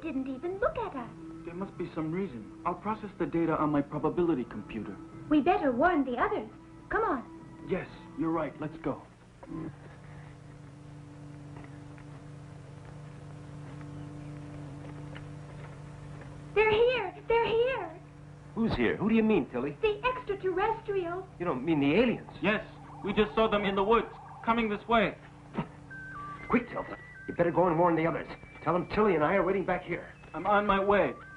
didn't even look at us. There must be some reason. I'll process the data on my probability computer. We better warn the others. Come on. Yes, you're right. Let's go. They're here. They're here. Who's here? Who do you mean, Tilly? The extraterrestrials. You don't mean the aliens? Yes, we just saw them in the woods, coming this way. Quick, Tilda. You better go and warn the others. Tell them Tilly and I are waiting back here. I'm on my way.